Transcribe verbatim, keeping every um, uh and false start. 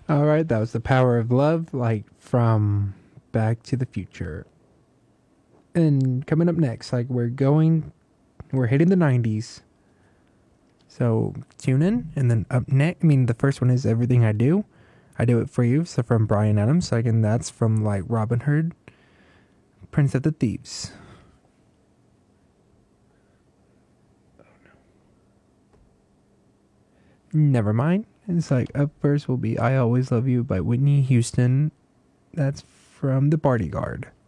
All right, that was The Power of Love, like from Back to the Future. And coming up next, like we're going, we're hitting the nineties. So tune in, and then up next, I mean, the first one is Everything I Do. I Do It For You, so from Bryan Adams. Second, that's from like Robin Hood, Prince of the Thieves. Never mind. It's like up first will be I Always Love You by Whitney Houston. That's from The Bodyguard.